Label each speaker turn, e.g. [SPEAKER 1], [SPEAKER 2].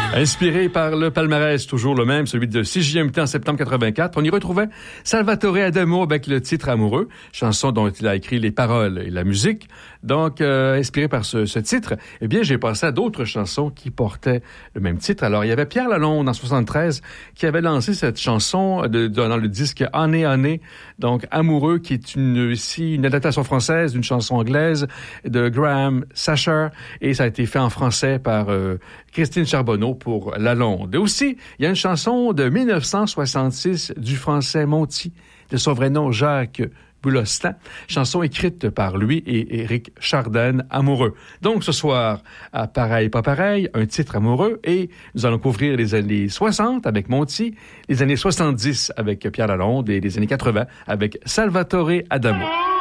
[SPEAKER 1] Inspiré par le palmarès, toujours le même, celui de Si j'y ai en septembre 84, on y retrouvait Salvatore Adamo avec le titre Amoureux, chanson dont il a écrit les paroles et la musique. Donc, inspiré par ce titre, eh bien, j'ai pensé à d'autres chansons qui portaient le même titre. Alors, il y avait Pierre Lalonde, en 73, qui avait lancé cette chanson dans le disque Année, Année, donc Amoureux, qui est une adaptation française d'une chanson anglaise de Graham Sacher, et ça a été fait en français par Christine Charbonneau pour Lalonde. Et aussi, il y a une chanson de 1966 du français Monty, de son vrai nom Jacques Boulostin, chanson écrite par lui et Éric Chardin, Amoureux. Donc ce soir, à Pareil pas pareil, un titre amoureux, et nous allons couvrir les années 60 avec Monty, les années 70 avec Pierre Lalonde et les années 80 avec Salvatore Adamo.